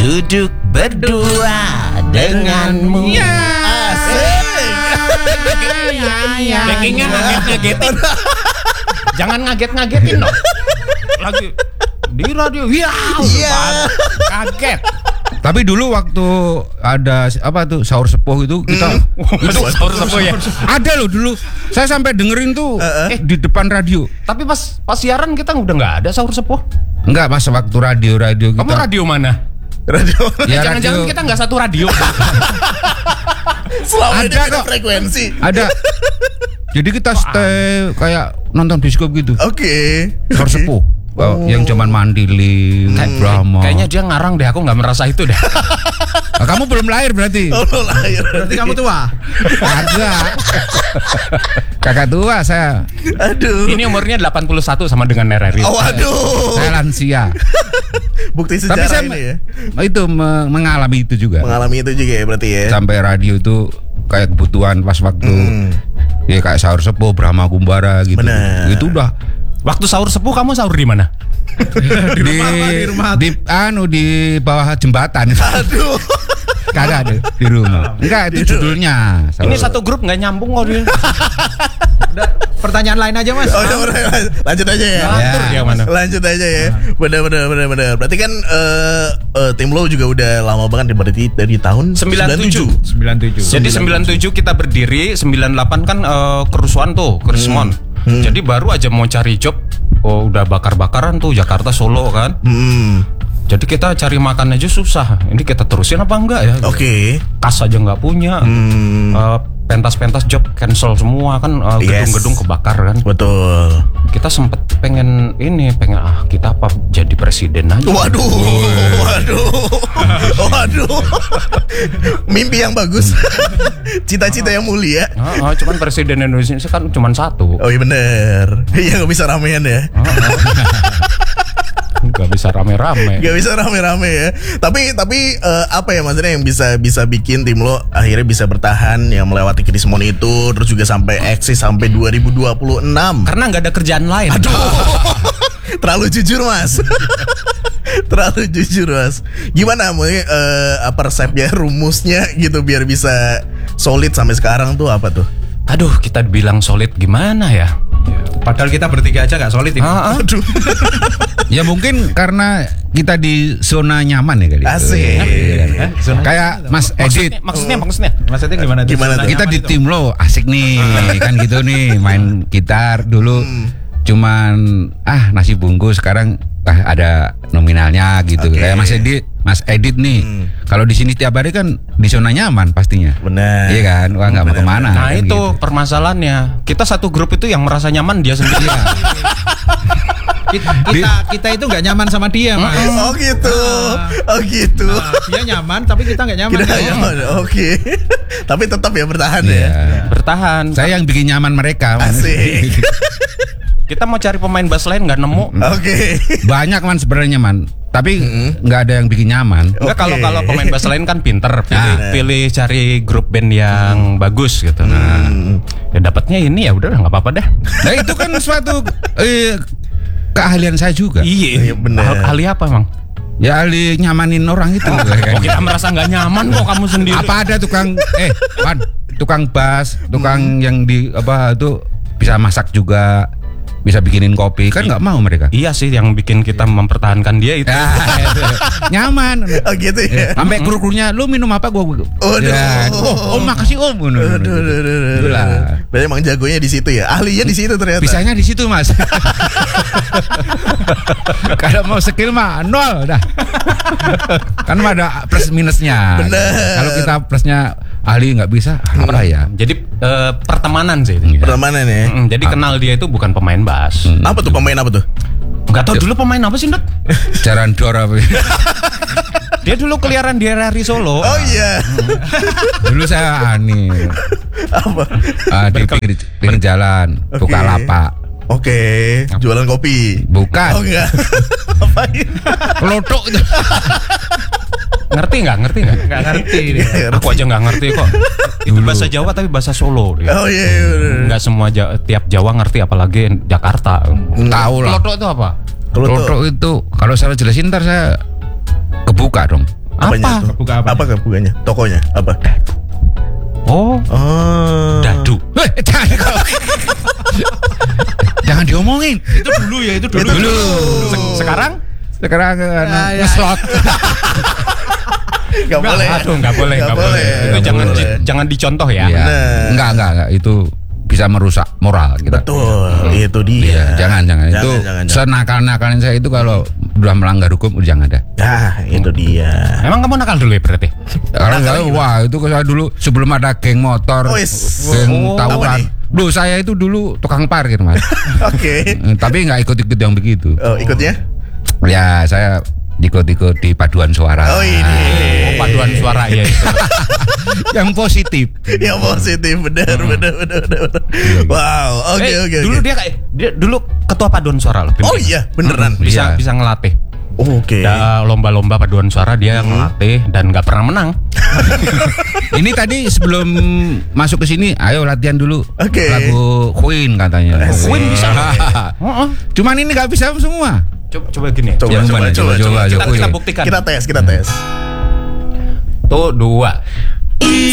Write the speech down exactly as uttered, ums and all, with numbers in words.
duduk berdua denganmu. Ya. Backingnya ngaget-ngagetin. Jangan ngaget-ngagetin dong. Lagi di radio, ya, kaget. Tapi dulu waktu ada apa tuh sahur sepuh itu kita Mm. Itu sahur sepuh ya. Ada loh dulu. Saya sampai dengerin tuh Uh-uh. eh di depan radio. Tapi pas pas siaran kita udah nggak ada sahur sepuh. Enggak, pas waktu radio-radio kita. Kamu radio mana? Radio. Ya, Jangan-jangan radio. kita nggak satu radio. Selama ini Ada beda kok. frekuensi. Ada. Jadi kita stay kayak nonton bioskop gitu. Oke. Sahur sepuh. Oh. Yang zaman Mandili, Brahma. Kayaknya dia ngarang deh, aku nggak merasa itu deh. Nah, kamu belum lahir berarti. Oh, lo lahir. Berarti kamu tua. Ada. Kakak tua saya. Aduh. Ini umurnya delapan puluh satu sama dengan Nereri. Oh, aduh. Saya lansia. Bukti Tapi sejarah saya ini ya. itu me- mengalami itu juga. Mengalami itu juga ya berarti ya. Sampai radio itu kayak kebutuhan pas waktu Hmm. ya kayak sahur sepuh, Brahma Kumbara gitu. Bener. Itu udah Waktu sahur sepuh kamu sahur di mana? di rumah apa? Di rumah? di anu di bawah jembatan. Aduh. Kagak ada di rumah. Enggak, itu judulnya. Ini satu grup nggak nyambung kok dia. Udah, pertanyaan lain aja mas. Oh, udah, udah, lanjut aja ya. Ngatur dia mana? Lanjut aja ya. Benar benar benar benar. Berarti kan eh, eh, tim lo juga udah lama banget berarti dari tahun sembilan puluh tujuh. sembilan puluh tujuh. Jadi sembilan puluh tujuh kita berdiri, sembilan puluh delapan kan eh, kerusuhan tuh, Krismon. Hmm. Jadi baru aja mau cari job, oh udah bakar-bakaran tuh Jakarta Solo kan. Hmm. Jadi kita cari makan aja susah. Ini kita terusin apa enggak ya? Oke. Kas aja nggak punya. Hmm. Eh, pentas-pentas job cancel semua kan, eh, Yes. gedung-gedung kebakar kan. Betul. Kita sempet pengen ini, pengen ah kita apa jadi presiden aja. Waduh, waduh, waduh. Mimpi yang bagus, cita-cita yang mulia. Ah, ah, cuman presiden Indonesia kan cuman satu. Oh iya bener. Iya nggak bisa ramean ya. Ah, ah. Gak bisa rame-rame. Gak bisa rame-rame ya. Tapi tapi eh, apa ya maksudnya yang bisa bisa bikin tim lo akhirnya bisa bertahan yang melewati Krismon itu terus juga sampai eksis sampai dua ribu dua puluh enam. Karena nggak ada kerjaan lain. Aduh. Terlalu jujur mas. Terlalu jujur mas. Gimana mungkin uh, apa resepnya, rumusnya gitu biar bisa solid sampai sekarang tuh apa tuh? Aduh, kita bilang solid gimana ya? Padahal kita bertiga aja nggak solid ini. Ah, ah. Aduh. Ya mungkin karena kita di zona nyaman ya kali. Asik. Iya, kan? Kayak Mas Edit. Maksudnya, maksudnya. Maksudnya gimana? tuh? Gimana tuh? Kita di tim lo asik nih kan gitu nih, main gitar dulu cuman ah nasi bungkus, sekarang ah, ada nominalnya gitu. Oke. Kayak Mas Edit, Mas Edit nih. Kalau di sini tiap hari kan di zona nyaman pastinya. Benar. Iya kan? Wah nggak mau Benar. kemana. Nah kan itu gitu. permasalahannya. Kita satu grup itu yang merasa nyaman dia sendiri. Kita, kita kita itu nggak nyaman sama dia mas. Oh gitu. Oh gitu. Nah, dia nyaman tapi kita nggak nyaman. Kita nggak nyaman. Oke. Tapi tetap ya bertahan ya. Iya. Bertahan. Saya yang bikin nyaman mereka. Asik. Kita mau cari pemain bass lain nggak nemu. Oke. Banyak man sebenarnya man, tapi nggak ada yang bikin nyaman. Enggak, kalau Oke. kalau pemain bass lain kan pinter, pilih, Nah. pilih cari grup band yang bagus gitu. Nah, ya dapatnya ini ya udah nggak apa-apa dah. Nah itu kan suatu eh, keahlian saya juga. Iya, Iya, bener. Ah- ahli apa emang? Ya ahli nyamanin orang itu. Kok kita merasa nggak nyaman kok kamu sendiri? Apa ada tukang eh Wan, tukang bass, tukang yang di apa itu bisa masak juga, bisa bikinin kopi, kan nggak mau mereka. Iya sih, yang bikin kita mempertahankan dia itu. Ya, nyaman. Oh gitu ya. Sampai kru-krunya, lu minum apa gua? Waduh. Ya, oh, oh makasih om. Aduh, aduh, aduh, aduh, Itulah. aduh. Berarti emang jagonya di situ ya. Ahlinya di situ ternyata. Bisanya di situ mas. Kalau mau skill mah nol dah. Kan mah ada plus minusnya. Bener. Kalau kita plusnya ahli nggak bisa, apa ya? Jadi eh, pertemanan sih. Pertemanan ya. Mm, jadi kenal dia itu bukan pemain bass. Apa tuh pemain apa tuh? Gak tau dulu pemain apa sih, Ndut? Jaran dor apa? Dia dulu keliaran di R R I Solo. Oh iya. Dulu saya ani Apa? ah, di pinggir, pinggir jalan, Oke. buka lapak. Oke, jualan kopi. Bukan. Oh enggak. Apain? Kelotok itu. Ngerti nggak? Ngerti nggak? Nggak ngerti. Iya, ngerti. Aku aja nggak ngerti kok. Itu bahasa Jawa tapi bahasa Solo dia. Oh iya, iya, iya. Nggak semua Ja- tiap Jawa ngerti, apalagi Jakarta. Tahu lah. Kelotok itu apa? Kelotok. Kelotok itu kalau saya jelasin ntar saya kebuka dong. Apanya Apa? tuh? Kebuka apa? Apa kebukannya? Tokonya apa? Oh, Oh. dadu. Eh, jangan kau. Jangan diomongin. Itu dulu ya, itu dulu. Itu dulu. Se- sekarang? Sekarang Ya, ya. ngeslot. Gak boleh. Aduh, nggak boleh, Nggak nggak boleh. boleh. Itu Nggak jangan boleh. di- jangan dicontoh ya. Iya. Bener. Enggak, enggak, enggak. Itu bisa merusak moral kita. Betul, itu dia. Iya, jangan, jangan. Jangan, Itu jangan, jangan. senakal-nakalin saya itu kalau udah melanggar hukum udah jangan ada. Nah, itu dia. Emang kamu nakal dulu ya berarti? Karena saya, wah itu saya dulu sebelum ada geng motor, Oh, is. geng Oh, apa tawuran. nih? Duh, saya itu dulu tukang parkir, Mas. Oke. Eh, Tapi nggak ikut-ikut yang begitu. Oh, ikutnya? Ya, saya ikut-ikut di paduan suara. Oh, ini. Oh, paduan suara ya itu. Yang positif. Yang positif, benar, benar, benar, benar. benar. Wow, oke, Eh, oke, dulu oke. dia kayak dia dulu ketua paduan suara loh. Oh iya, beneran. Bisa Iya. bisa ngelatih. Oke. Ya, lomba-lomba paduan suara dia ngelatih dan nggak pernah menang. Ini tadi sebelum masuk ke sini, ayo latihan dulu. Oke. Lagu Queen katanya. Asik. Queen bisa. Heeh. Cuman ini nggak bisa semua. Coba coba gini. Coba, Yang coba, mana? coba, Coba, coba, coba, Kita, coba. kita buktikan. Kita tes, kita tes. Tuh dua. Is